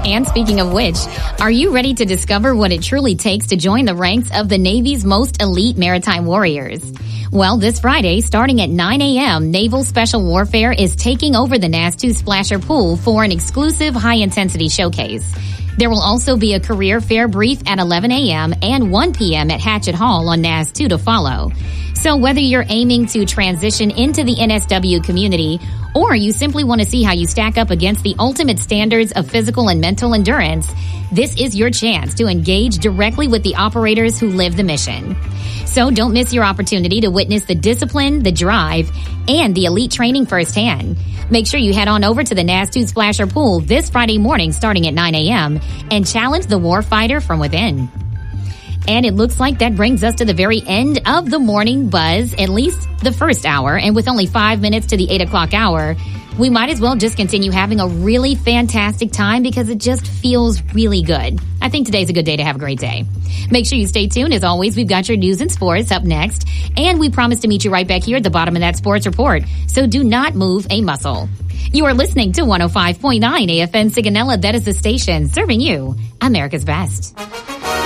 And speaking of which, are you ready to discover what it truly takes to join the ranks of the Navy's most elite maritime warriors? Well, this Friday, starting at 9 a.m., Naval Special Warfare is taking over the NAS2 Splasher Pool for an exclusive high-intensity showcase. There will also be a career fair brief at 11 a.m. and 1 p.m. at Hatchet Hall on NAS2 to follow. So whether you're aiming to transition into the NSW community or you simply want to see how you stack up against the ultimate standards of physical and mental endurance, this is your chance to engage directly with the operators who live the mission. So don't miss your opportunity to witness the discipline, the drive, and the elite training firsthand. Make sure you head on over to the NAS2 Splasher Pool this Friday morning starting at 9 a.m. and challenge the warfighter from within. And it looks like that brings us to the very end of the morning buzz, at least the first hour. And with only 5 minutes to the 8 o'clock hour, we might as well just continue having a really fantastic time because it just feels really good. I think today's a good day to have a great day. Make sure you stay tuned. As always, we've got your news and sports up next. And we promise to meet you right back here at the bottom of that sports report. So do not move a muscle. You are listening to 105.9 AFN Sigonella. That is the station serving you America's best.